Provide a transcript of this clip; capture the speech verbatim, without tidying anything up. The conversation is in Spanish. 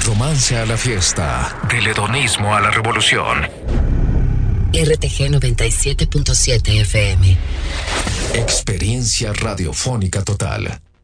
romance a la fiesta, del hedonismo a la revolución. R T G noventa y siete punto siete F M. Experiencia radiofónica total.